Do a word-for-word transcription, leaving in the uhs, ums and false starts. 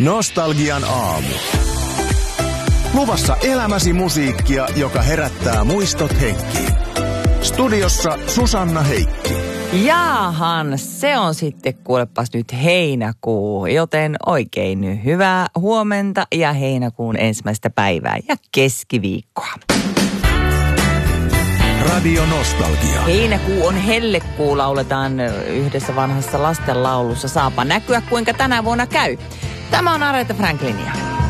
Nostalgian aamu. Luvassa elämäsi musiikkia, joka herättää muistot henkiin. Studiossa Susanna Heikki. Jaahan, se on sitten kuulepas nyt heinäkuu, joten oikein hyvää huomenta ja heinäkuun ensimmäistä päivää ja keskiviikkoa. Radio Nostalgia. Heinäkuu on hellekuu, lauletaan yhdessä vanhassa lastenlaulussa. Saapa näkyä, kuinka tänä vuonna käy. Tämä on Aretha Franklinia.